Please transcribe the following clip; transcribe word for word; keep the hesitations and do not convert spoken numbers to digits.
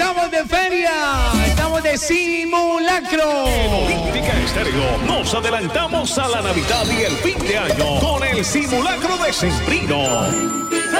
estamos de feria, estamos de simulacro. En Olímpica Estéreo nos adelantamos a la Navidad y el fin de año con el simulacro decembrino.